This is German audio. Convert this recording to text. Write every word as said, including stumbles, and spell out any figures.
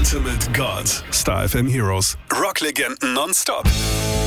Ultimate God. Star F M Heroes. Rocklegenden nonstop.